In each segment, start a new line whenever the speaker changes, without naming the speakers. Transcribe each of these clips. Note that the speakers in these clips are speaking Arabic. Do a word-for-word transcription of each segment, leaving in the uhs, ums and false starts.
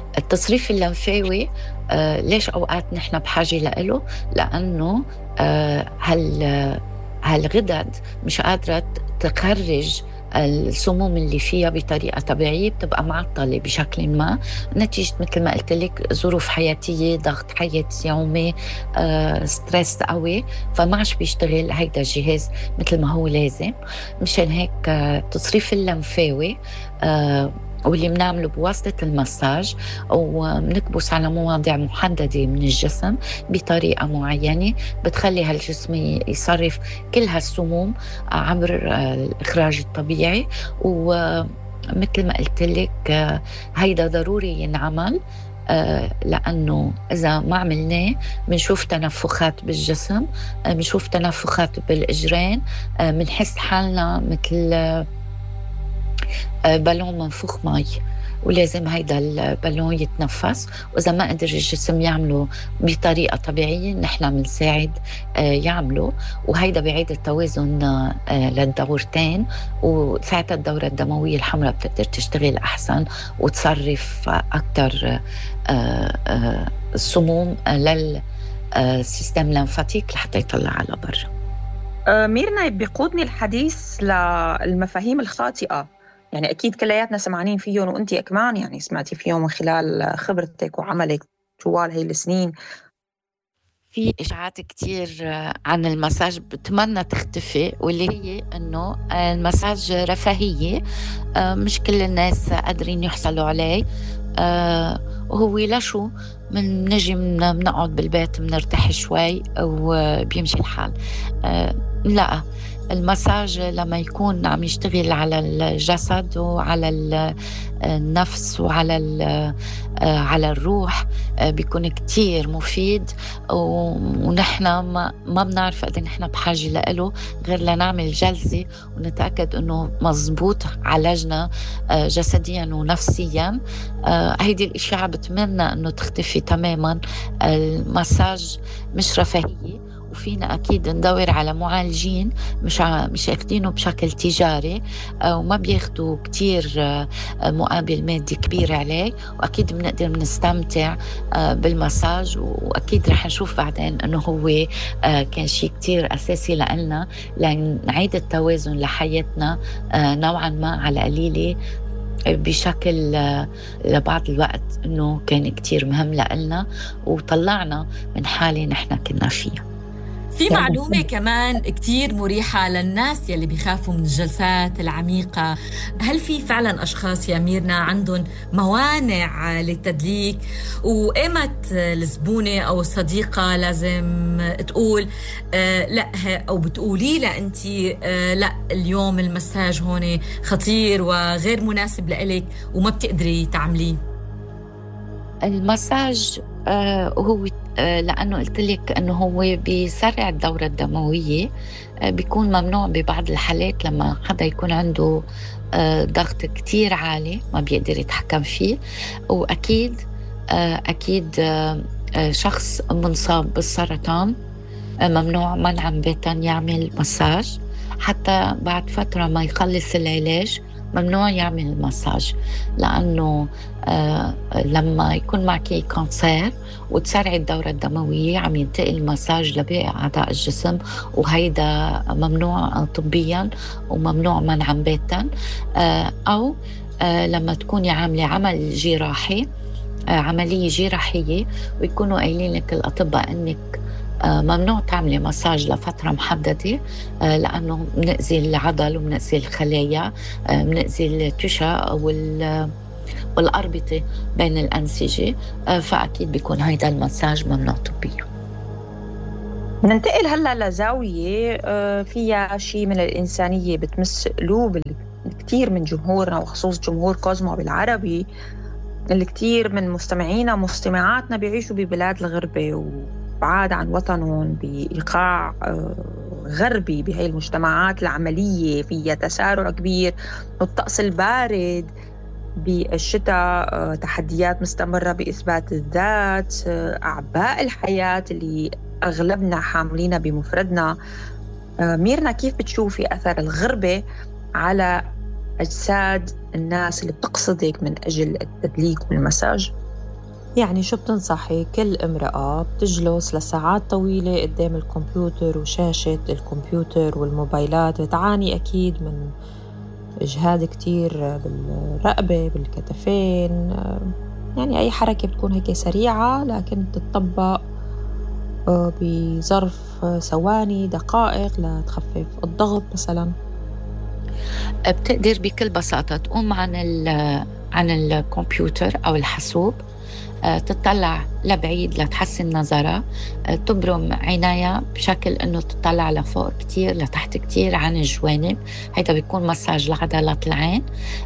التصريف اللمفاوي آه ليش أوقات نحن بحاجة لإله؟ لأنه آه هال هالغدد مش قادرة تخرج السموم اللي فيها بطريقة طبيعية، بتبقى معطلة بشكل ما نتيجة مثل ما قلت لك ظروف حياتية، ضغط حياة يومي، آه، ستريس قوي، فماش بيشتغل هيدا الجهاز مثل ما هو لازم. مشان هيك آه، التصريف اللمفاوي آه، واللي بنعمله بواسطة المساج وبنكبس على مواضع محددة من الجسم بطريقة معينة بتخلي هالجسم يصرف كل هالسموم عبر الإخراج الطبيعي. ومثل ما قلت لك هيدا ضروري ينعمل، لأنه إذا ما عملناه بنشوف تنفخات بالجسم، بنشوف تنفخات بالإجرين، بنحس حالنا مثل بالون منفوخ مي، ولازم هيدا البالون يتنفس. وإذا ما قدر الجسم يعمله بطريقة طبيعية نحن بنساعد يعمله، وهيدا بيعيد التوازن للدورتين، وساعتها الدورة الدموية الحمراء بتقدر تشتغل أحسن وتصرف أكتر السموم للسيستم الليمفاتيك لحتى يطلع على برا.
ميرنا، بيقودني الحديث للمفاهيم الخاطئة، يعني أكيد كلياتنا سمعانين فيهم، وأنتي كمان يعني سمعتي فيهم من خلال خبرتك وعملك طوال هاي السنين.
في إشاعات كتير عن المساج بتمنى تختفي، واللي هي أنه المساج رفاهية، مش كل الناس قادرين يحصلوا عليه، وهو لشو من نجي بنقعد بالبيت بنرتاح شوي وبيمشي الحال. لا، المساج لما يكون عم يشتغل على الجسد وعلى النفس وعلى على الروح بيكون كتير مفيد، ونحن ما, ما بنعرف قد نحن بحاجة له غير لنعمل جلسة ونتأكد أنه مزبوط عالجنا جسديا ونفسيا. هيدي الإشاعة بتمنى أنه تختفي تماما. المساج مش رفاهية، وفينا أكيد ندور على معالجين مش مش أخدينه بشكل تجاري وما بياخدوا كتير مقابل مادي كبير عليه، وأكيد بنقدر نستمتع بالمساج. وأكيد رح نشوف بعدين أنه هو كان شيء كتير أساسي لنا لنعيد التوازن لحياتنا نوعا ما على قليلة بشكل لبعض الوقت أنه كان كتير مهم لنا وطلعنا من حالة نحن كنا فيها.
في معلومة كمان كتير مريحة للناس يلي بيخافوا من الجلسات العميقة. هل في فعلا أشخاص يا ميرنا عندهم موانع للتدليك، وإيمت الزبونة أو الصديقة لازم تقول آه لا، أو بتقولي لا أنت آه لا اليوم المساج هون خطير وغير مناسب لإلك وما بتقدري تعمليه؟
المساج آه هو آه لأنه قلت لك أنه هو بيسرع الدورة الدموية، آه بيكون ممنوع ببعض الحالات لما حدا يكون عنده آه ضغط كتير عالي ما بيقدر يتحكم فيه. وأكيد آه أكيد آه شخص منصاب بالسرطان آه ممنوع منعا باتا يعمل مساج، حتى بعد فترة ما يخلص العلاج ممنوع يعمل مساج، لأنه آه لما يكون معك كانسر وتسرع الدورة الدموية عم ينتقل المساج لباقي أعضاء الجسم، وهيدا ممنوع طبيا وممنوع منعا باتا. آه أو آه لما تكوني عاملة عمل جراحي، آه عملية جراحية، ويكونوا قايلين لك الأطباء أنك ممنوع تعملي مساج لفترة محددة لأنه بنأذي العضل وبنأذي الخلايا، بنأذي التشا والأربطة بين الأنسجة، فأكيد بيكون هيدا المساج ممنوع طبيا.
ننتقل هلا لزاوية فيها شيء من الإنسانية بتمس قلوب الكثير من جمهورنا، وخصوص جمهور كوزمو بالعربي. الكثير من مستمعينا ومستمعاتنا بيعيشوا ببلاد الغربة بعاد عن وطنهم بإيقاع غربي بهاي المجتمعات العملية فيها تسارع كبير، والطقس البارد بالشتاء، تحديات مستمرة بإثبات الذات، أعباء الحياة اللي أغلبنا حاملين بمفردنا. ميرنا، كيف بتشوفي أثر الغربة على أجساد الناس اللي بتقصدك من أجل التدليك والمساج؟
يعني شو بتنصحي كل امرأة بتجلس لساعات طويلة قدام الكمبيوتر وشاشة الكمبيوتر والموبايلات بتعاني أكيد من إجهاد كتير بالرقبة بالكتفين، يعني أي حركة بتكون هيك سريعة لكن بتطبق بظرف ثواني دقائق لتخفف الضغط مثلا؟
بتقدر بكل بساطة تقوم عن عن الكمبيوتر أو الحاسوب، تطلع لبعيد لتحسن نظرها، تبرم عينيها بشكل انه تطلع لفوق كتير لتحت كتير عن الجوانب، هيدا بيكون مساج لعضلات العين.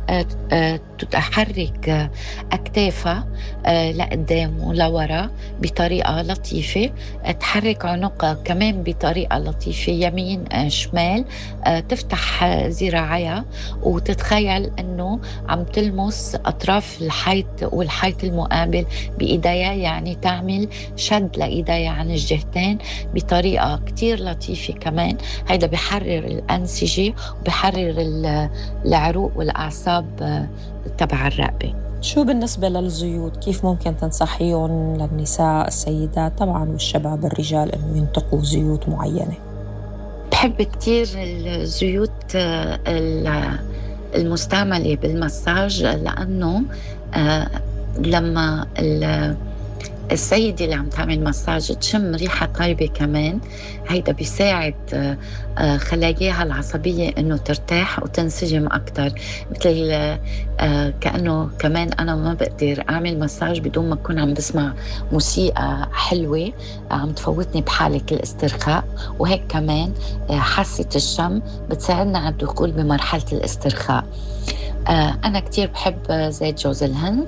تحرك أكتافها لقدام ولورا بطريقة لطيفة، تحرك عنقها كمان بطريقة لطيفة يمين شمال، تفتح ذراعيها وتتخيل انه عم تلمس اطراف الحيط والحيط المقابل بإيديها، يعني تعمل شد لإيديها عن الجهتين بطريقة كتير لطيفة كمان. هيدا بحرر الأنسجة وبحرر العروق والأعصاب تبع الرقبة.
شو بالنسبة للزيوت كيف ممكن تنصحيهم للنساء السيدات طبعا والشباب الرجال إنه ينتقوا زيوت معينة؟
بحب كتير الزيوت المستعملة بالمساج، لأنه لما السيدة اللي عم تعمل مساج تشم ريحة طيبة كمان، هيدا بيساعد خلاياها العصبية إنه ترتاح وتنسجم أكتر. مثل كأنه كمان أنا ما بقدر أعمل مساج بدون ما أكون عم بسمع موسيقى حلوة عم تفوتني بحالة الاسترخاء، وهيك كمان حاسة الشم بتساعدنا على الدخول بمرحلة الاسترخاء. أنا كتير بحب زيت جوز الهند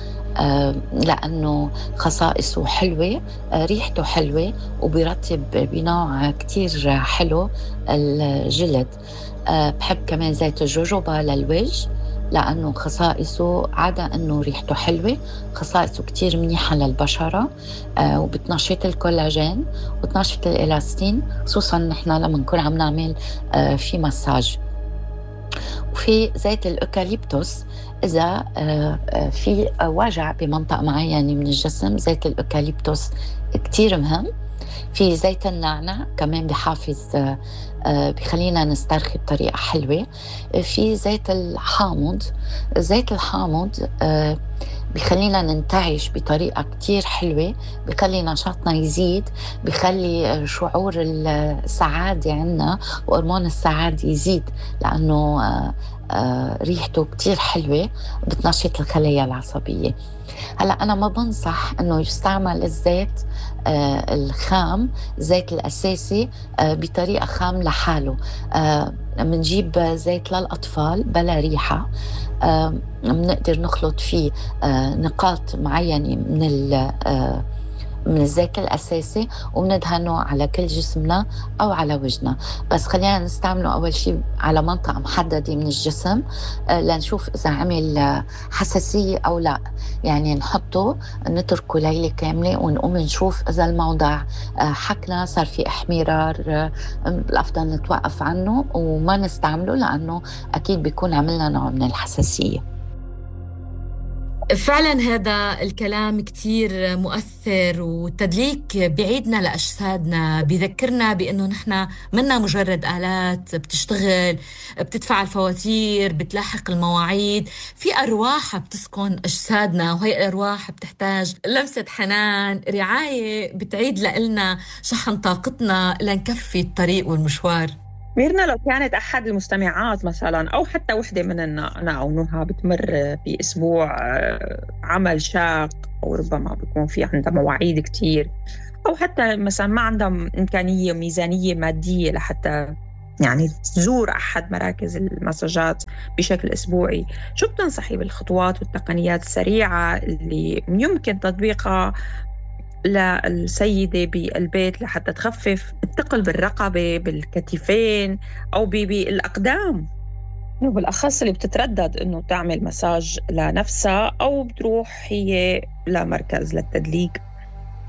لأنه خصائصه حلوة، ريحته حلوة، وبيرطب بنوع كتير حلو الجلد. بحب كمان زيت الجوجوبا للوجه لأنه خصائصه عدا أنه ريحته حلوة، خصائصه كتير منيحة للبشرة وبتنشط الكولاجين وتنشط الإلاستين، خصوصا نحن لما نكون عم نعمل في مساج. وفي زيت الأوكاليبتوس إذا في وجع بمنطقة معينة من الجسم، زيت الأوكاليبتوس كتير مهم. في زيت النعناع كمان بحافظ، بخلينا نسترخي بطريقة حلوة. في زيت الحامض، زيت الحامض بخلينا ننتعش بطريقة كتير حلوة، بخلي نشاطنا يزيد، بخلي شعور السعادة عنا وهرمون السعادة يزيد، لأنه ريحته كتير حلوة بتنشط الخلايا العصبية. هلأ أنا ما بنصح أنه يستعمل الزيت الخام، الزيت الأساسي بطريقة خام لحاله. منجيب زيت للأطفال بلا ريحة، منقدر نخلط فيه نقاط معينة من من الزيت الأساسي ومندهنه على كل جسمنا أو على وجهنا، بس خلينا نستعمله أول شيء على منطقة محددة من الجسم لنشوف إذا عمل حساسية أو لا. يعني نحطه نتركه ليلة كاملة ونقوم نشوف إذا الموضع حكنا صار في احمرار، الأفضل نتوقف عنه وما نستعمله لأنه أكيد بيكون عملنا نوع من الحساسية.
فعلا هذا الكلام كتير مؤثر، والتدليك بعيدنا لأجسادنا، بيذكرنا بأنه نحن منا مجرد آلات بتشتغل، بتدفع الفواتير، بتلاحق المواعيد، في أرواح بتسكن أجسادنا، وهي الأرواح بتحتاج لمسة حنان، رعاية بتعيد لنا شحن طاقتنا لنكفي الطريق والمشوار.
ميرنا، لو كانت أحد المستمعات مثلا أو حتى وحدة مننا أنا أو نهى بتمر بأسبوع عمل شاق، أو ربما بيكون في عندها مواعيد كتير، أو حتى مثلا ما عندها إمكانية ميزانية مادية لحتى يعني تزور أحد مراكز المساجات بشكل أسبوعي، شو بتنصحي بالخطوات والتقنيات السريعة اللي يمكن تطبيقها للسيدة بالبيت لحتى تخفف الثقل بالرقبة بالكتفين أو بالأقدام، وبالأخص اللي بتتردد إنه تعمل مساج لنفسها أو بتروح هي لمركز للتدليك؟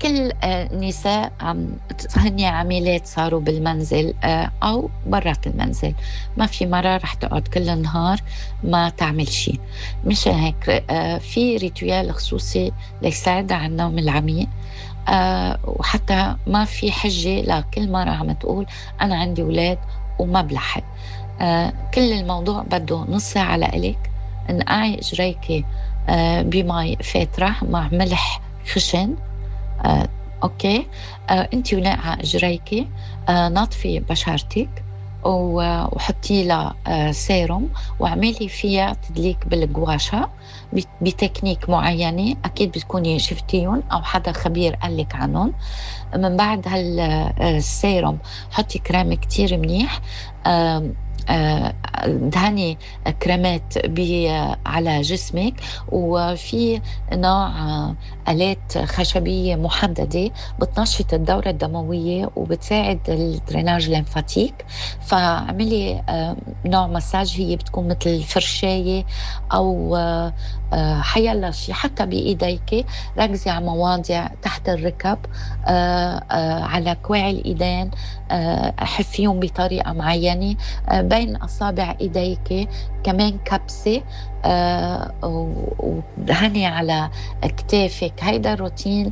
كل النساء عم هن عاملات صاروا بالمنزل أو برات المنزل، ما في مرة رح تقعد كل النهار ما تعمل شيء. مش هيك في ريتويال خصوصي ليساعدها على النوم العميق، وحتى ما في حجة لكل مرة عم تقول أنا عندي أولاد وما بلحق. كل الموضوع بده نص ساعة لإلك، انقعي إجريكي بماء فاترة مع ملح خشن، آه، أوكي، آه، أنتي ونقع إجريكي، آه، نطفي بشرتك وحطي لها آه، سيروم وعملي فيها تدليك بالقواشة بتكنيك معينة أكيد بتكوني شفتيهم أو حدا خبير قالك عنهم. من بعد هالسيروم حطي كريم كتير منيح، آه دهني كريمات على جسمك، وفي نوع آلات خشبية محددة بتنشط الدورة الدموية وبتساعد الدريناج الليمفاتيك. فعملي نوع مساج هي بتكون مثل الفرشاية أو حيلا شيء حتى بإيديك، ركزي على مواضع تحت الركب، على كواعي الإيدين، حفيهم بطريقة معينة بين أصابع إيديك، كمان كبسة ودهني على كتافك. هيدا الروتين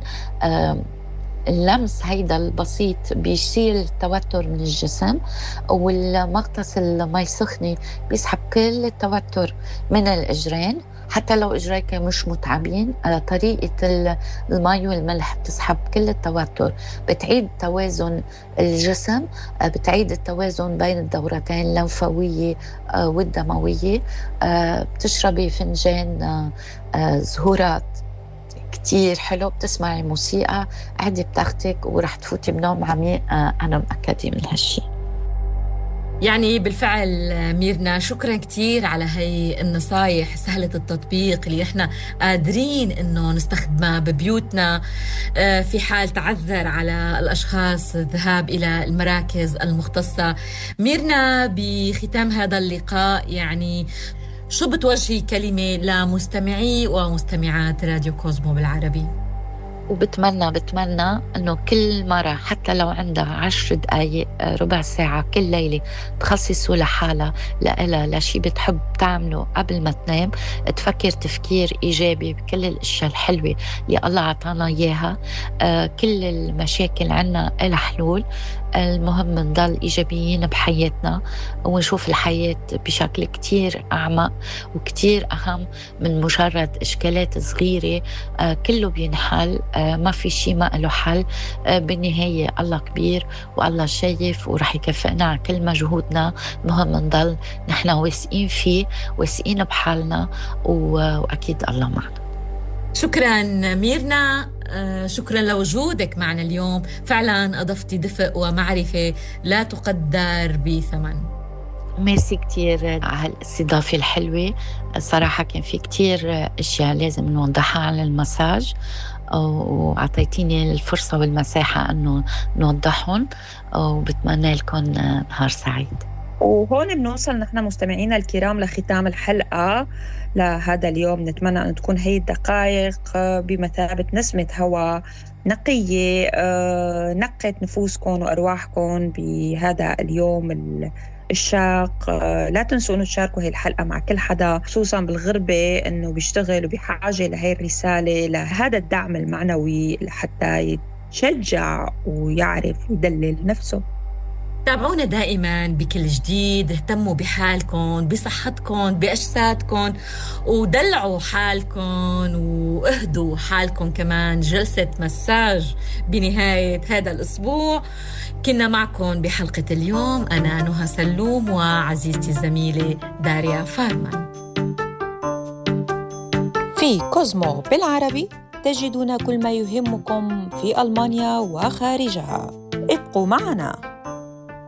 اللمس هيدا البسيط بيشيل التوتر من الجسم، والمغطس المي سخنة بيسحب كل التوتر من الإجرين. حتى لو إجريك مش متعبين، طريقة المي والملح بتسحب كل التوتر، بتعيد توازن الجسم، بتعيد التوازن بين الدورتين الليمفاوية والدموية. بتشربي فنجان زهورات كتير حلو، بتسمعي موسيقى، قاعدة بتاختك ورح تفوتي بنوم عميق، أنا مأكدة من هالشي.
يعني بالفعل ميرنا، شكرا كتير على هاي النصايح سهلة التطبيق اللي احنا قادرين انه نستخدمها ببيوتنا في حال تعذر على الاشخاص الذهاب الى المراكز المختصة. ميرنا، بختام هذا اللقاء يعني شو بتوجهي كلمة لمستمعي ومستمعات راديو كوزمو بالعربي؟
وبتمنى بتمنى أنه كل مرة حتى لو عندها عشر دقايق ربع ساعة كل ليلة تخصصوا لحالها لإلها لشي بتحب تعمله قبل ما تنام، تفكر تفكير إيجابي بكل الأشياء الحلوة اللي الله عطانا إياها. آه كل المشاكل عنا إلها حلول، المهم نضل إيجابيين بحياتنا ونشوف الحياة بشكل كتير أعمق وكتير أهم من مجرد إشكالات صغيرة. آه كله بينحل، آه ما في شيء ما له حل. آه بالنهاية الله كبير والله شايف ورح يكافئنا على كل مجهودنا. مهم نضل نحن واثقين فيه، واثقين بحالنا، وأكيد الله معنا.
شكرا ميرنا، شكرا لوجودك معنا اليوم، فعلا أضفتي دفء ومعرفة لا تقدر بثمن.
ميرسي كتير على الاستضافة الحلوة. صراحة كان في كتير أشياء لازم نوضحها على المساج، وعطيتيني الفرصة والمساحة أنه نوضحهم، وبتمنى لكم نهار سعيد.
وهون بنوصل نحن مستمعينا الكرام لختام الحلقة لهذا اليوم. نتمنى أن تكون هي الدقائق بمثابة نسمة هواء نقية نقت نفوسكم وأرواحكم بهذا اليوم الشاق. لا تنسوا أن تشاركوا هي الحلقة مع كل حدا، خصوصا بالغربة أنه بيشتغل وبحاجة لهي الرسالة، لهذا الدعم المعنوي لحتى يتشجع ويعرف يدلل نفسه.
تابعونا دائما بكل جديد، اهتموا بحالكم، بصحتكم، بأجسادكم، ودلعوا حالكم واهدوا حالكم. كمان جلسة مساج بنهاية هذا الأسبوع. كنا معكم بحلقة اليوم أنا نهى سلوم وعزيزتي الزميلة داريا فارمان.
في كوزمو بالعربي تجدون كل ما يهمكم في ألمانيا وخارجها. ابقوا معنا.